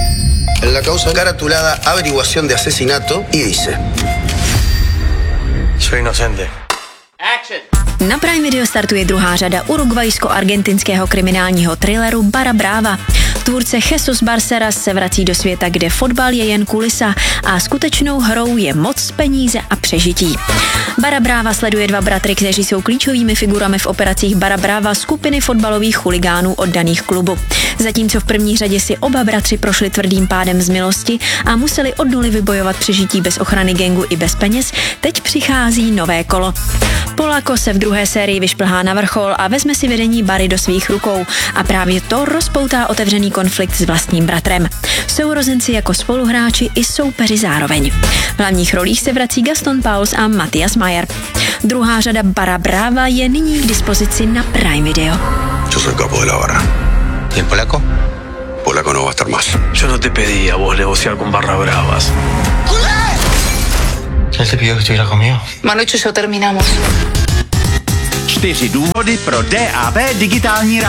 en la causa caratulada averiguación de asesinato y dice: Soy inocente. Action! Na Prime Video startuje druhá řada urugvajsko-argentinského kriminálního thrilleru Barra Brava. Tvůrce Jesus Barceras se vrací do světa, kde fotbal je jen kulisa a skutečnou hrou je moc, peníze a přežití. Barra Brava sleduje dva bratry, kteří jsou klíčovými figurami v operacích Barra Brava skupiny fotbalových chuligánů oddaných klubu. Zatímco v první řadě si oba bratři prošli tvrdým pádem z milosti a museli od nuly vybojovat přežití bez ochrany gangu i bez peněz, teď přichází nové kolo. Polako se v druhé sérii vyšplhá na vrchol a vezme si vedení Barry do svých rukou a právě to rozpoutá otevřený konflikt s vlastním bratrem. Sourozenci jako spoluhráči i soupeři zároveň. V hlavních rolích se vrací Gaston Pauls a Matthias Mayer. Druhá řada Barra Brava je nyní k dispozici na Prime Video. Yo soy capo de la barra. ¿Y el polaco? Polaco no va a estar más. Yo no te pedí a vos negociar con Barra Bravas. Él te pidió que estuviera conmigo. Manucho, yo terminamos. 4 důvody pro DAB digitální rádio.